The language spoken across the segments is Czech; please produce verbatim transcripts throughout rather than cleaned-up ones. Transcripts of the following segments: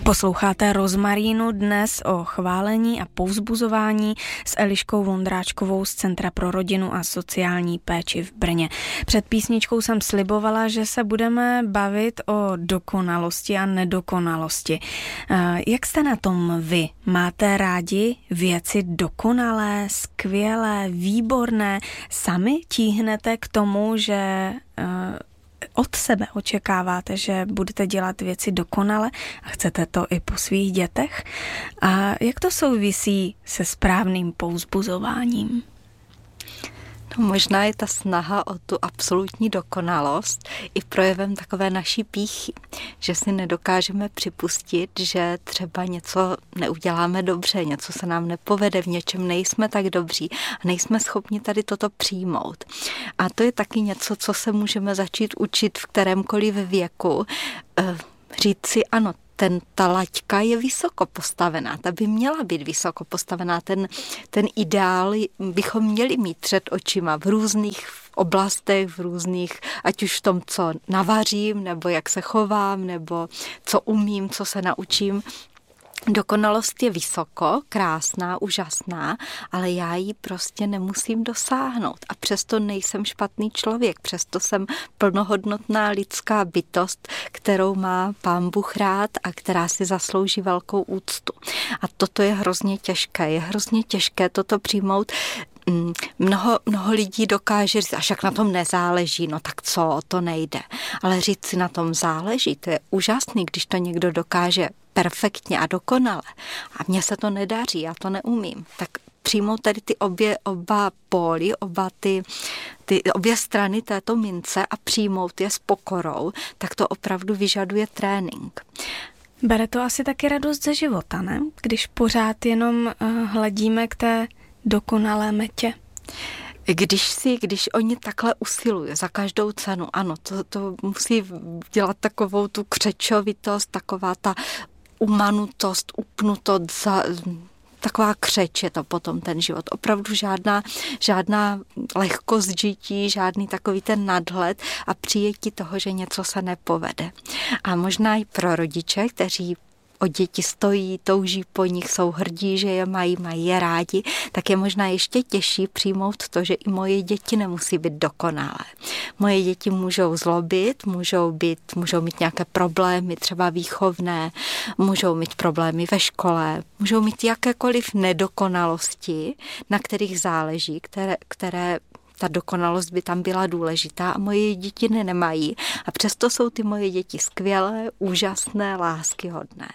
Posloucháte Rozmarínu, dnes o chválení a povzbuzování s Eliškou Vondráčkovou z Centra pro rodinu a sociální péči v Brně. Před písničkou jsem slibovala, že se budeme bavit o dokonalosti a nedokonalosti. Jak jste na tom vy? Máte rádi věci dokonalé, skvělé, výborné? Sami tíhnete k tomu, že od sebe očekáváte, že budete dělat věci dokonale a chcete to i po svých dětech? A jak to souvisí se správným povzbuzováním? No, možná je ta snaha o tu absolutní dokonalost i projevem takové naší pýchy, že si nedokážeme připustit, že třeba něco neuděláme dobře, něco se nám nepovede, v něčem nejsme tak dobří a nejsme schopni tady toto přijmout. A to je taky něco, co se můžeme začít učit v kterémkoliv věku. Říct si ano, ten, ta laťka je vysoko postavená, ta by měla být vysoko postavená, ten, ten ideál bychom měli mít před očima v různých oblastech, v různých, ať už v tom, co navařím, nebo jak se chovám, nebo co umím, co se naučím. Dokonalost je vysoko, krásná, úžasná, ale já ji prostě nemusím dosáhnout. A přesto nejsem špatný člověk, přesto jsem plnohodnotná lidská bytost, kterou má Pán Bůh rád a která si zaslouží velkou úctu. A toto je hrozně těžké, je hrozně těžké toto přijmout. Mnoho, mnoho lidí dokáže říct, a však na tom nezáleží, no tak co, to nejde. Ale říct si na tom záleží, to je úžasný, když to někdo dokáže perfektně a dokonale. A mně se to nedaří, já to neumím. Tak přijmout tady ty obě, oba póly, oba ty, ty obě strany této mince a přijmout je s pokorou, tak to opravdu vyžaduje trénink. Bere to asi taky radost ze života, ne? Když pořád jenom uh, hledíme k té dokonalé metě. Když si, když oni takhle usilují za každou cenu, ano, to, to musí dělat takovou tu křečovitost, taková ta umanutost, upnutost, za, taková křeč je to potom ten život. Opravdu žádná, žádná lehkost žití, žádný takový ten nadhled a přijetí toho, že něco se nepovede. A možná i pro rodiče, kteří o děti stojí, touží po nich, jsou hrdí, že je mají, mají je rádi, tak je možná ještě těžší přijmout to, že i moje děti nemusí být dokonalé. Moje děti můžou zlobit, můžou být, můžou mít nějaké problémy, třeba výchovné, můžou mít problémy ve škole, můžou mít jakékoliv nedokonalosti, na kterých záleží, které, které ta dokonalost by tam byla důležitá a moje děti ne nemají. A přesto jsou ty moje děti skvělé, úžasné, láskyhodné.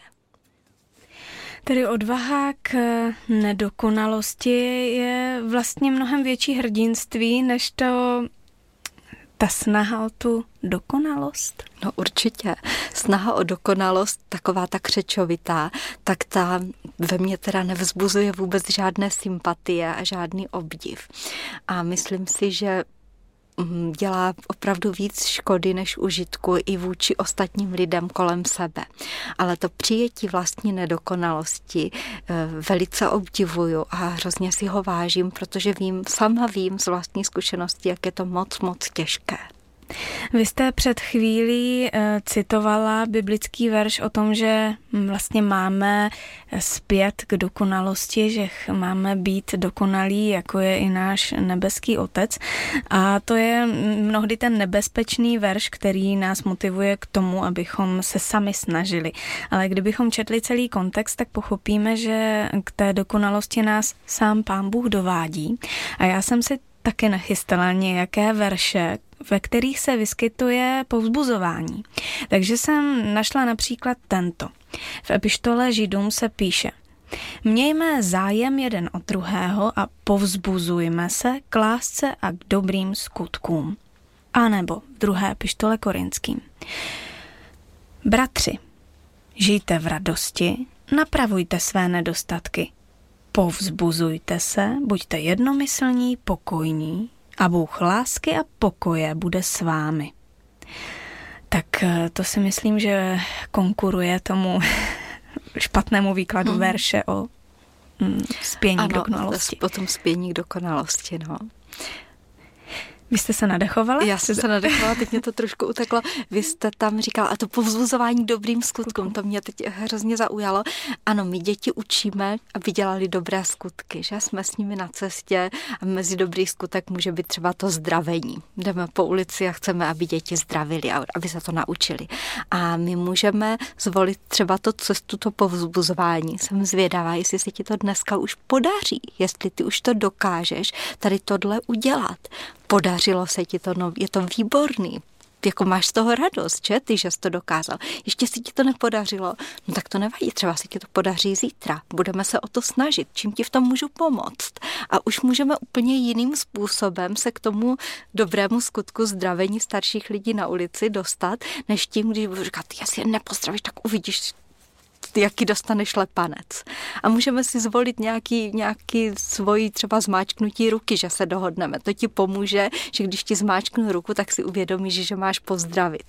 Tedy odvaha k nedokonalosti je vlastně mnohem větší hrdinství, než to ta snaha o tu dokonalost? No určitě. Snaha o dokonalost, taková ta křečovitá, tak ta ve mně teda nevzbuzuje vůbec žádné sympatie a žádný obdiv. A myslím si, že dělá opravdu víc škody než užitku i vůči ostatním lidem kolem sebe. Ale to přijetí vlastní nedokonalosti velice obdivuju a hrozně si ho vážím, protože vím, sama vím z vlastní zkušenosti, jak je to moc, moc těžké. Vy jste před chvílí citovala biblický verš o tom, že vlastně máme zpět k dokonalosti, že máme být dokonalí, jako je i náš nebeský Otec. A to je mnohdy ten nebezpečný verš, který nás motivuje k tomu, abychom se sami snažili. Ale kdybychom četli celý kontext, tak pochopíme, že k té dokonalosti nás sám Pán Bůh dovádí. A já jsem si taky nachystala nějaké verše, ve kterých se vyskytuje povzbuzování. Takže jsem našla například tento. V epištole Židům se píše: Mějme zájem jeden od druhého a povzbuzujme se k lásce a k dobrým skutkům. A nebo v druhé epištole Korinským: Bratři, žijte v radosti, napravujte své nedostatky, povzbuzujte se, buďte jednomyslní, pokojní, a Bůh lásky a pokoje bude s vámi. Tak to si myslím, že konkuruje tomu špatnému výkladu hmm. verše o mm, spění ano, k dokonalosti. Ano, potom spění k dokonalosti, no. Vy jste se nadechovala? Já jsem se nadechovala, teď mě to trošku uteklo. Vy jste tam říkala, a to povzbuzování dobrým skutkům, to mě teď hrozně zaujalo. Ano, my děti učíme, aby dělali dobré skutky, že jsme s nimi na cestě a mezi dobrý skutek může být třeba to zdravení. Jdeme po ulici a chceme, aby děti zdravili, aby se to naučili. A my můžeme zvolit třeba to cestu, to povzbuzování. Jsem zvědavá, jestli se ti to dneska už podaří, jestli ty už to dokážeš tady tohle udělat. Podařilo se ti to, no, je to výborný. Jako máš z toho radost, že? Ty, že jsi to dokázal. Ještě si ti to nepodařilo, no tak to nevadí, třeba se ti to podaří zítra. Budeme se o to snažit, čím ti v tom můžu pomoct. A už můžeme úplně jiným způsobem se k tomu dobrému skutku zdravení starších lidí na ulici dostat, než tím, když budu říkat, ty jestli je nepozdravíš, tak uvidíš, jaký dostaneš lepanec. A můžeme si zvolit nějaký, nějaký svoji třeba zmáčknutí ruky, že se dohodneme. To ti pomůže, že když ti zmáčknu ruku, tak si uvědomíš, že máš pozdravit.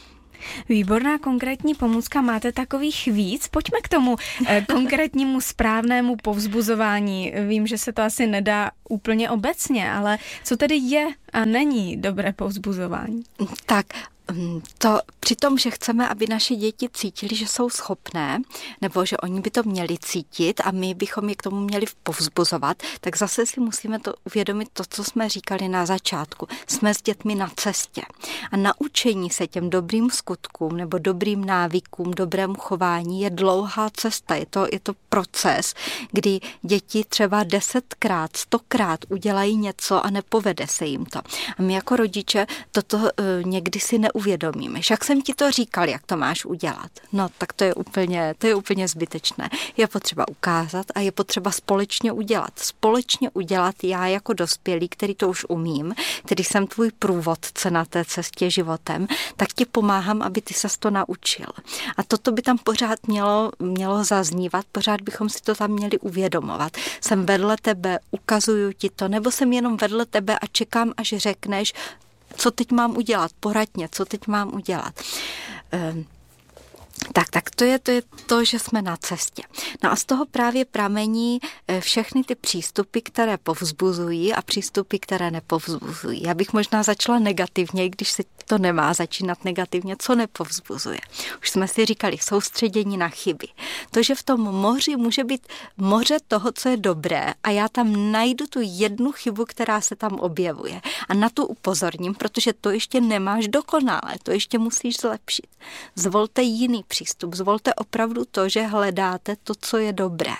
Výborná konkrétní pomůcka, máte takových víc? Pojďme k tomu eh, konkrétnímu správnému povzbuzování. Vím, že se to asi nedá úplně obecně, ale co tedy je a není dobré povzbuzování? Tak to při tom, že chceme, aby naše děti cítili, že jsou schopné, nebo že oni by to měli cítit a my bychom je k tomu měli povzbuzovat, tak zase si musíme to uvědomit to, co jsme říkali na začátku. Jsme s dětmi na cestě a naučení se těm dobrým skutkům nebo dobrým návykům, dobrému chování je dlouhá cesta. Je to, je to proces, kdy děti třeba desetkrát, stokrát udělají něco a nepovede se jim to. A my jako rodiče toto uh, někdy si neuvědomíme. Jak jsem ti to říkal, jak to máš udělat? No, tak to je úplně, to je úplně zbytečné. Je potřeba ukázat a je potřeba společně udělat. Společně udělat já jako dospělý, který to už umím, který jsem tvůj průvodce na té cestě životem, tak ti pomáhám, aby ty ses to naučil. A toto by tam pořád mělo, mělo zaznívat, pořád bychom si to tam měli uvědomovat. Jsem vedle tebe, ukazuju ti to, nebo jsem jenom vedle tebe a čekám, až řekneš, co teď mám udělat, poradně, co teď mám udělat. Um, Tak, tak to je, to je to, že jsme na cestě. No a z toho právě pramení všechny ty přístupy, které povzbuzují a přístupy, které nepovzbuzují. Já bych možná začala negativně, když se to nemá začínat negativně, co nepovzbuzuje. Už jsme si říkali, soustředění na chyby. To, že v tom moři může být moře toho, co je dobré a já tam najdu tu jednu chybu, která se tam objevuje. A na tu upozorním, protože to ještě nemáš dokonale, to ještě musíš zlepšit. Zvolte jiný přístup. Zvolte opravdu to, že hledáte to, co je dobré.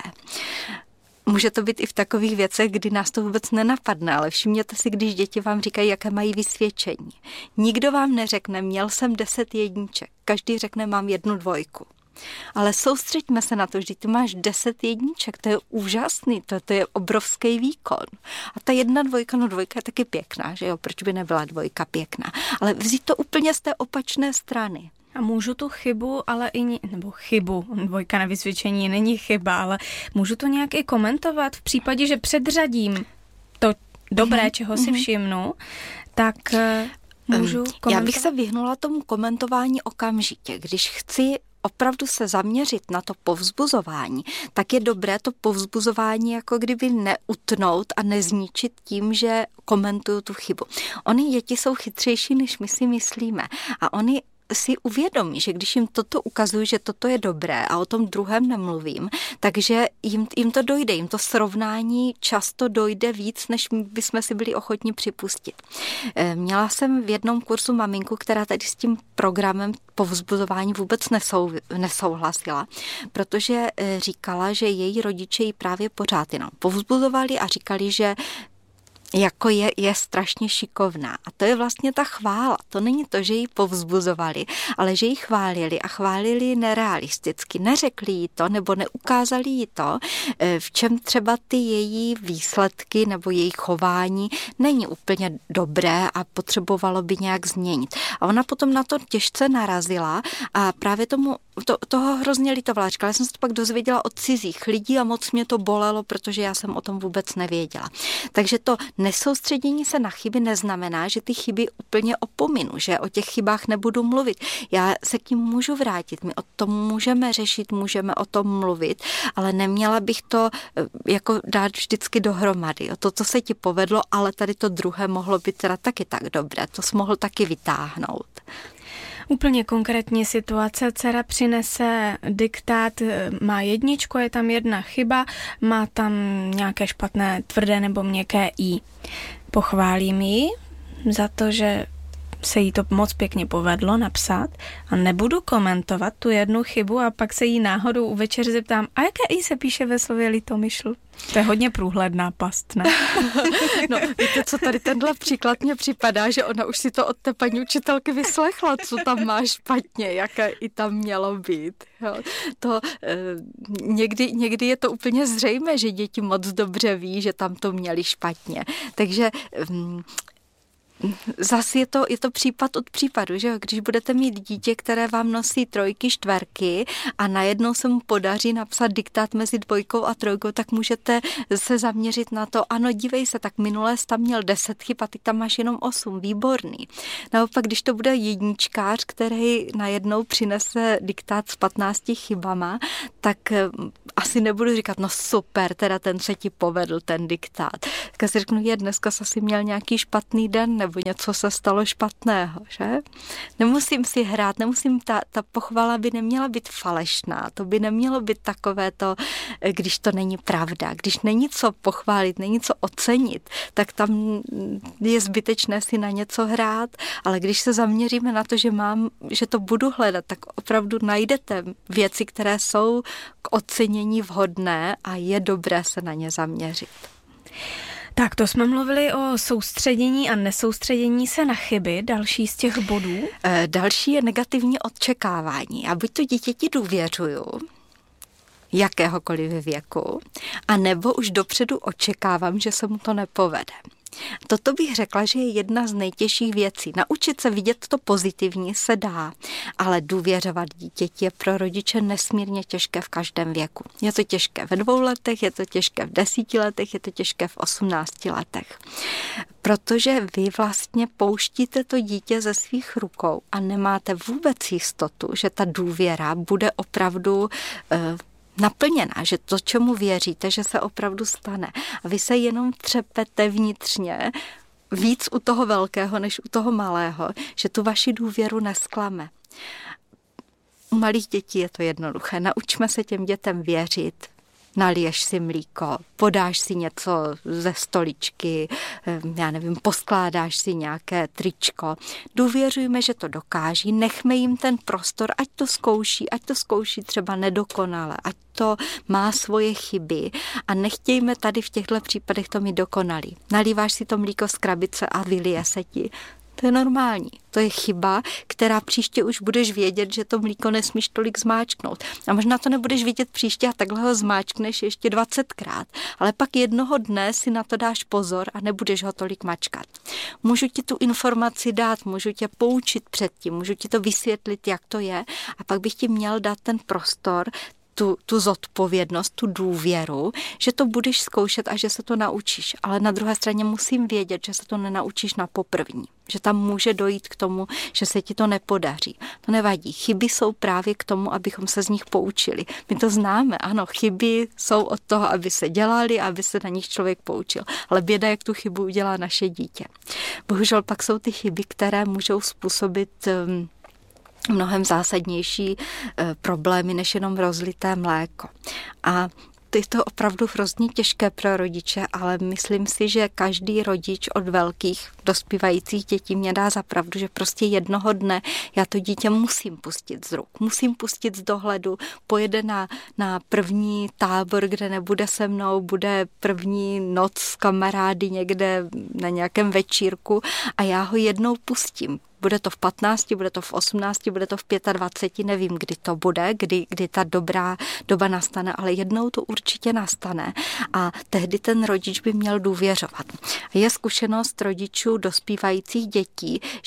Může to být i v takových věcech, kdy nás to vůbec nenapadne, ale všimněte si, když děti vám říkají, jaké mají vysvědčení. Nikdo vám neřekne, měl jsem deset jedniček. Každý řekne, mám jednu dvojku. Ale soustřeďme se na to, že ty máš deset jedniček, to je úžasný, to, to je obrovský výkon. A ta jedna dvojka, no dvojka je taky pěkná, že jo, proč by nebyla dvojka pěkná. Ale vzít to úplně z té opačné strany. A můžu tu chybu, ale i, nebo chybu, dvojka na vysvědčení není chyba, ale můžu to nějak i komentovat v případě, že předřadím to dobré, čeho si všimnu, tak můžu komentovat. Já bych se vyhnula tomu komentování okamžitě, když chci opravdu se zaměřit na to povzbuzování, tak je dobré to povzbuzování jako kdyby neutnout a nezničit tím, že komentuju tu chybu. Oni děti jsou chytřejší, než my si myslíme a oni si uvědomí, že když jim toto ukazuju, že toto je dobré a o tom druhém nemluvím, takže jim, jim to dojde, jim to srovnání často dojde víc, než bychom si byli ochotni připustit. Měla jsem v jednom kurzu maminku, která tady s tím programem povzbuzování vůbec nesou, nesouhlasila, protože říkala, že její rodiče ji právě pořád jenom povzbuzovali a říkali, že jako je, je strašně šikovná. A to je vlastně ta chvála. To není to, že ji povzbuzovali, ale že ji chválili a chválili ji nerealisticky. Neřekli jí to nebo neukázali jí to, v čem třeba ty její výsledky nebo její chování není úplně dobré a potřebovalo by nějak změnit. A ona potom na to těžce narazila a právě tomu to, toho hrozně litovala. Říkala, já jsem se to pak dozvěděla od cizích lidí a moc mě to bolelo, protože já jsem o tom vůbec nevěděla. Takže to Nesoustředění se na chyby neznamená, že ty chyby úplně opominu, že o těch chybách nebudu mluvit. Já se k ním můžu vrátit, my o tom můžeme řešit, můžeme o tom mluvit, ale neměla bych to jako dát vždycky dohromady. To, co se ti povedlo, ale tady to druhé mohlo být teda taky tak dobré, to jsi mohl taky vytáhnout. Úplně konkrétní situace, dcera přinese diktát, má jedničku, je tam jedna chyba, má tam nějaké špatné tvrdé nebo měkké i. Pochválím ji za to, že se jí to moc pěkně povedlo napsat a nebudu komentovat tu jednu chybu a pak se jí náhodou u večeře zeptám, a jaké i se píše ve slově litomyšl? To je hodně průhledná past, ne? No, víte, co tady tenhle příklad mně připadá, že ona už si to od té paní učitelky vyslechla, co tam má špatně, jaké i tam mělo být. Jo. To, eh, někdy, někdy je to úplně zřejmé, že děti moc dobře ví, že tam to měli špatně. Takže hm, zas je to, je to případ od případu, že jo? Když budete mít dítě, které vám nosí trojky, čtverky a najednou se mu podaří napsat diktát mezi dvojkou a trojkou, tak můžete se zaměřit na to, ano, dívej se, tak minulé jsi tam měl deset chyb a ty tam máš jenom osm, výborný. Naopak, když to bude jedničkář, který najednou přinese diktát s patnácti chybama, tak asi nebudu říkat, no super, teda ten se ti povedl, ten diktát. Tak si řeknu, je, dneska jsi asi měl nějaký špatný den, nebo něco se stalo špatného, že? Nemusím si hrát, nemusím, ta, ta pochvala by neměla být falešná, to by nemělo být takové to, když to není pravda, když není co pochválit, není co ocenit, tak tam je zbytečné si na něco hrát, ale když se zaměříme na to, že mám, že to budu hledat, tak opravdu najdete věci, které jsou k ocenění vhodné a je dobré se na ně zaměřit. Tak to jsme mluvili o soustředění a nesoustředění se na chyby. Další z těch bodů? E, další je negativní očekávání. A buď to dítěti důvěřuju, jakéhokoliv věku, a nebo už dopředu očekávám, že se mu to nepovede. Toto bych řekla, že je jedna z nejtěžších věcí. Naučit se vidět to pozitivní se dá, ale důvěřovat dítěti je pro rodiče nesmírně těžké v každém věku. Je to těžké ve dvou letech, je to těžké v desíti letech, je to těžké v osmnácti letech. Protože vy vlastně pouštíte to dítě ze svých rukou a nemáte vůbec jistotu, že ta důvěra bude opravdu uh, naplněná, že to, čemu věříte, že se opravdu stane. A vy se jenom třepete vnitřně víc u toho velkého, než u toho malého, že tu vaši důvěru nesklame. U malých dětí je to jednoduché. Naučme se těm dětem věřit. Naliješ si mlíko, podáš si něco ze stoličky, já nevím, poskládáš si nějaké tričko. Důvěřujme, že to dokáží, nechme jim ten prostor, ať to zkouší, ať to zkouší třeba nedokonale, ať to má svoje chyby a nechtějme tady v těchto případech to mít dokonalý. Nalíváš si to mlíko z krabice a vylije se ti. To je normální. To je chyba, která příště už budeš vědět, že to mlíko nesmíš tolik zmáčknout. A možná to nebudeš vidět příště a takhle ho zmáčkneš ještě dvacetkrát. Ale pak jednoho dne si na to dáš pozor a nebudeš ho tolik mačkat. Můžu ti tu informaci dát, můžu tě poučit předtím, můžu ti to vysvětlit, jak to je a pak bych ti měl dát ten prostor, Tu, tu zodpovědnost, tu důvěru, že to budeš zkoušet a že se to naučíš. Ale na druhé straně musím vědět, že se to nenaučíš na poprvní. Že tam může dojít k tomu, že se ti to nepodaří. To nevadí. Chyby jsou právě k tomu, abychom se z nich poučili. My to známe, ano, chyby jsou od toho, aby se dělali, aby se na nich člověk poučil. Ale běda, jak tu chybu udělá naše dítě. Bohužel pak jsou ty chyby, které můžou způsobit Um, mnohem zásadnější e, problémy, než jenom rozlité mléko. A je to opravdu hrozně těžké pro rodiče, ale myslím si, že každý rodič od velkých dospívajících dětí mě dá za pravdu, že prostě jednoho dne já to dítě musím pustit z ruk, musím pustit z dohledu, pojede na, na první tábor, kde nebude se mnou, bude první noc s kamarády někde na nějakém večírku a já ho jednou pustím. Bude to v patnácti, bude to v osmnácti, bude to v dvaceti pěti, nevím, kdy to bude, kdy, kdy ta dobrá doba nastane, ale jednou to určitě nastane a tehdy ten rodič by měl důvěřovat. Je zkušenost rodičů dospívajících dětí, že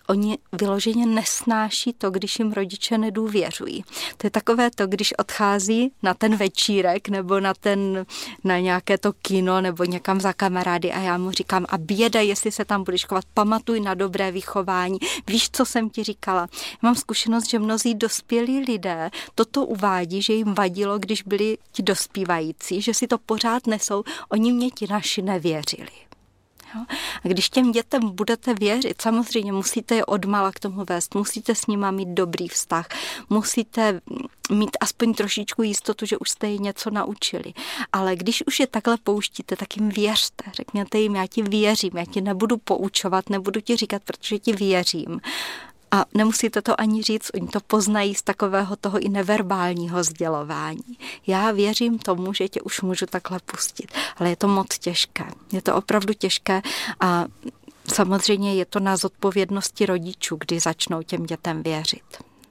oni vyloženě nesnáší to, když jim rodiče nedůvěřují. To je takové to, když odchází na ten večírek nebo na, ten, na nějaké to kino nebo někam za kamarády a já mu říkám, a běda, jestli se tam budeš chovat, pamatuj na dobré vychování, víš, co jsem ti říkala. Já mám zkušenost, že mnozí dospělí lidé toto uvádí, že jim vadilo, když byli ti dospívající, že si to pořád nesou, oni mě ti naši nevěřili. Jo? A když těm dětem budete věřit, samozřejmě musíte je odmala k tomu vést, musíte s nima mít dobrý vztah, musíte mít aspoň trošičku jistotu, že už jste je něco naučili. Ale když už je takhle pouštíte, tak jim věřte. Řekněte jim, já ti věřím, já ti nebudu poučovat, nebudu ti říkat, protože ti věřím. A nemusíte to ani říct, oni to poznají z takového toho i neverbálního sdělování. Já věřím tomu, že tě už můžu takhle pustit, ale je to moc těžké. Je to opravdu těžké a samozřejmě je to na zodpovědnosti rodičů, kdy začnou těm dětem věřit.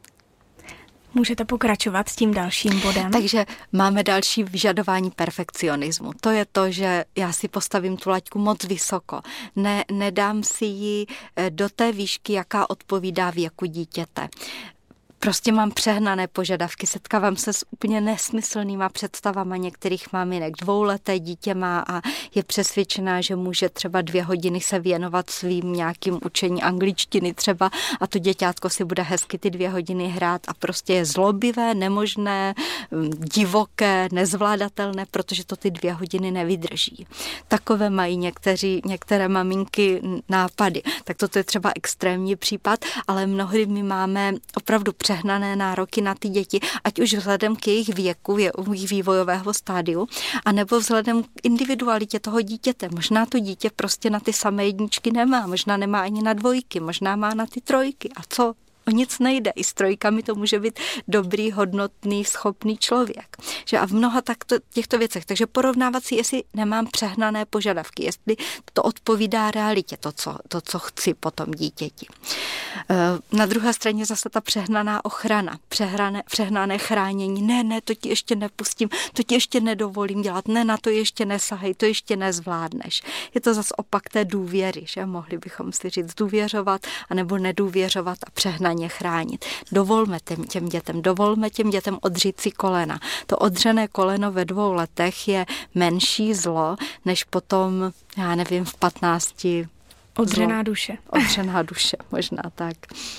Můžete pokračovat s tím dalším bodem. Takže máme další vyžadování perfekcionismu. To je to, že já si postavím tu laťku moc vysoko. Ne, nedám si ji do té výšky, jaká odpovídá věku dítěte. Prostě mám přehnané požadavky, setkávám se s úplně nesmyslnýma představama některých maminek. Dvouleté dítě má a je přesvědčená, že může třeba dvě hodiny se věnovat svým nějakým učení angličtiny třeba a to děťátko si bude hezky ty dvě hodiny hrát a prostě je zlobivé, nemožné, divoké, nezvládatelné, protože to ty dvě hodiny nevydrží. Takové mají někteří, některé maminky nápady. Tak toto je třeba extrémní případ, ale mnohdy my máme opravdu přehnané nároky na ty děti, ať už vzhledem k jejich věku, jejich vývojového stádiu, anebo vzhledem k individualitě toho dítěte. Možná to dítě prostě na ty samé jedničky nemá, možná nemá ani na dvojky, možná má na ty trojky. A co? O nic nejde. I s trojkami to může být dobrý, hodnotný, schopný člověk. Že a v mnoha takto, těchto věcech. Takže porovnávat si, jestli nemám přehnané požadavky, jestli to odpovídá realitě, to, co, to, co chci po tom dítěti. Na druhé straně zase ta přehnaná ochrana, přehrané, přehnané chránění. Ne, ne, to ti ještě nepustím, to ti ještě nedovolím dělat, ne, na to ještě nesahej, to ještě nezvládneš. Je to zase opak té důvěry, že mohli bychom si říct důvěřovat, anebo nedůvěřovat a přehnaně chránit. Dovolme těm, těm dětem, dovolme těm dětem odřít si kolena. To odřené koleno ve dvou letech je menší zlo, než potom, já nevím, v patnácti. Odřená zlo. duše. Odřená duše, možná tak.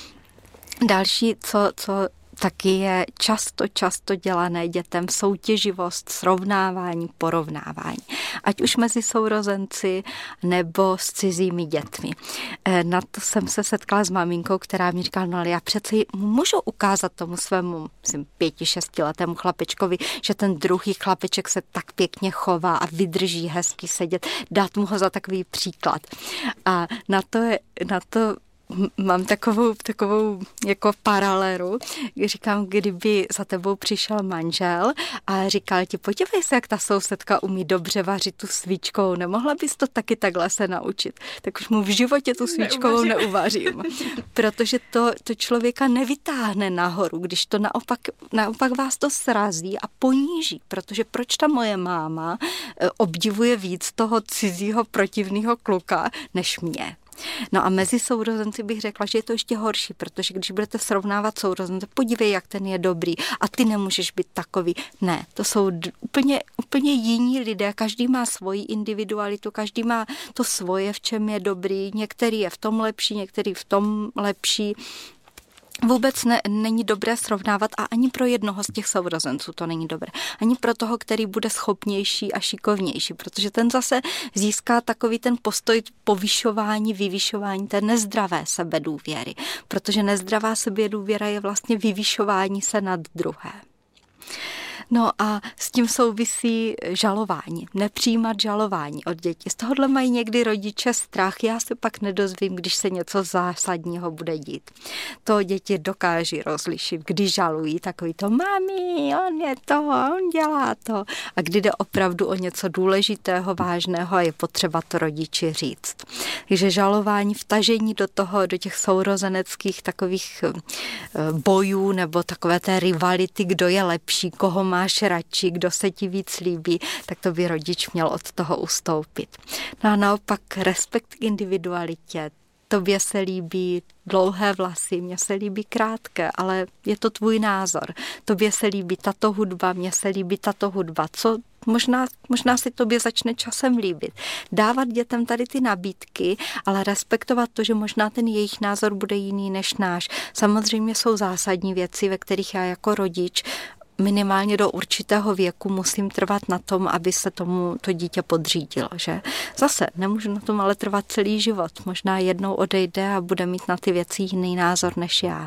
Další, co, co taky je často, často dělané dětem, soutěživost, srovnávání, porovnávání. Ať už mezi sourozenci nebo s cizími dětmi. Na to jsem se setkala s maminkou, která mi říkala, no ale já přece můžu ukázat tomu svému myslím, pěti, šestiletému chlapečkovi, že ten druhý chlapeček se tak pěkně chová a vydrží hezky sedět, dát mu ho za takový příklad. A na to je, na to mám takovou, takovou jako paralelu, říkám, kdyby za tebou přišel manžel a říkal ti, podívej se, jak ta sousedka umí dobře vařit tu svíčkou, nemohla bys to taky takhle se naučit? Tak už mu v životě tu svíčkou neuvařím. Protože to, to člověka nevytáhne nahoru, když to naopak, naopak vás to srazí a poníží, protože proč ta moje máma obdivuje víc toho cizího protivného kluka než mě? No a mezi sourozenci bych řekla, že je to ještě horší, protože když budete srovnávat sourozence, podívej, jak ten je dobrý a ty nemůžeš být takový. Ne, to jsou d- úplně, úplně jiní lidé, každý má svoji individualitu, každý má to svoje, v čem je dobrý, některý je v tom lepší, některý v tom lepší. Vůbec ne, není dobré srovnávat a ani pro jednoho z těch sourozenců to není dobré. Ani pro toho, který bude schopnější a šikovnější, protože ten zase získá takový ten postoj povyšování, vyvyšování té nezdravé sebedůvěry, protože nezdravá sebedůvěra je vlastně vyvyšování se nad druhé. No a s tím souvisí žalování, nepřijímat žalování od dětí. Z tohohle mají někdy rodiče strach, já se pak nedozvím, když se něco zásadního bude dít. To děti dokáží rozlišit, když žalují, takový to, mami, on je to, on dělá to. A kdy jde opravdu o něco důležitého, vážného a je potřeba to rodiči říct. Takže žalování, vtažení do toho, do těch sourozeneckých takových bojů nebo takové té rivality, kdo je lepší, koho má máš radši, kdo se ti víc líbí, tak to by rodič měl od toho ustoupit. No a naopak respekt k individualitě, tobě se líbí dlouhé vlasy, mně se líbí krátké, ale je to tvůj názor. Tobě se líbí tato hudba, mně se líbí tato hudba. Co možná, možná si tobě začne časem líbit. Dávat dětem tady ty nabídky, ale respektovat to, že možná ten jejich názor bude jiný než náš. Samozřejmě jsou zásadní věci, ve kterých já jako rodič minimálně do určitého věku musím trvat na tom, aby se tomu to dítě podřídilo, že? Zase nemůžu na tom ale trvat celý život. Možná jednou odejde a bude mít na ty věci jiný názor než já.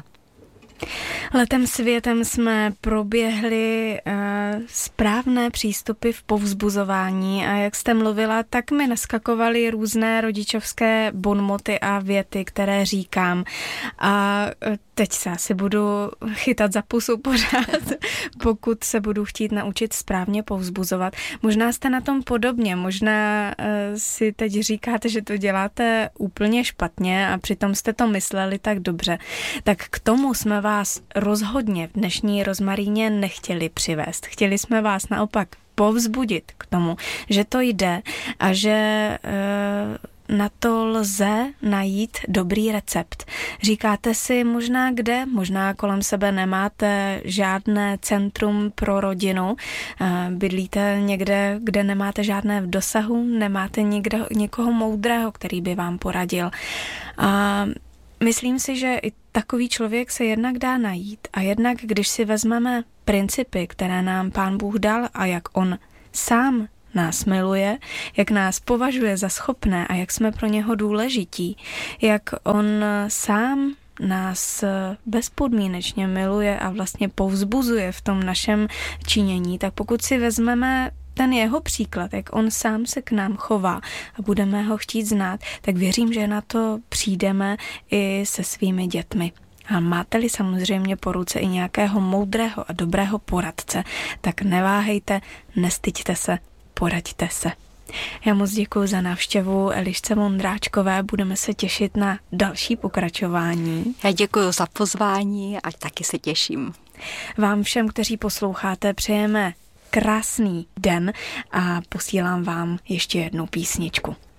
Letem světem jsme proběhli uh, správné přístupy v povzbuzování a jak jste mluvila, tak mi naskakovaly různé rodičovské bonmoty a věty, které říkám. A teď se asi budu chytat za pusu pořád, pokud se budu chtít naučit správně povzbuzovat. Možná jste na tom podobně, možná uh, si teď říkáte, že to děláte úplně špatně a přitom jste to mysleli tak dobře. Tak k tomu jsme vás rozhodně v dnešní Rozmaríně nechtěli přivést. Chtěli jsme vás naopak povzbudit k tomu, že to jde a že e, na to lze najít dobrý recept. Říkáte si možná kde, možná kolem sebe nemáte žádné centrum pro rodinu, e, bydlíte někde, kde nemáte žádné v dosahu, nemáte někde, někoho moudrého, který by vám poradil. A myslím si, že i takový člověk se jednak dá najít a jednak, když si vezmeme principy, které nám Pán Bůh dal a jak on sám nás miluje, jak nás považuje za schopné a jak jsme pro něho důležití, jak on sám nás bezpodmínečně miluje a vlastně povzbuzuje v tom našem činění, tak pokud si vezmeme ten jeho příklad, jak on sám se k nám chová a budeme ho chtít znát, tak věřím, že na to přijdeme i se svými dětmi. A máte-li samozřejmě po ruce i nějakého moudrého a dobrého poradce, tak neváhejte, nestyďte se, poraďte se. Já moc děkuji za návštěvu Elišce Vondráčkové, budeme se těšit na další pokračování. Já děkuji za pozvání a taky se těším. Vám všem, kteří posloucháte, přejeme krásný den a posílám vám ještě jednu písničku.